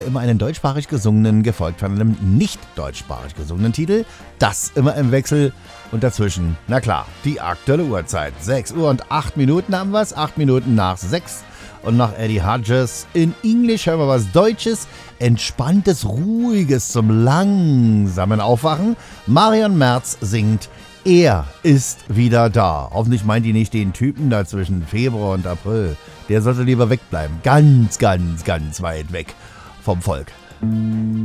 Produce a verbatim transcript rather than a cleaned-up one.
Immer einen deutschsprachig gesungenen, gefolgt von einem nicht deutschsprachig gesungenen Titel. Das immer im Wechsel und dazwischen, na klar, die aktuelle Uhrzeit. sechs Uhr und acht Minuten haben wir's, acht Minuten nach sechs. Und nach Eddie Hodges in Englisch hören wir was Deutsches, entspanntes, ruhiges zum langsamen Aufwachen. Marion Merz singt Er ist wieder da. Hoffentlich meint die nicht den Typen da zwischen Februar und April. Der sollte lieber wegbleiben. Ganz, ganz, ganz weit weg vom Volk.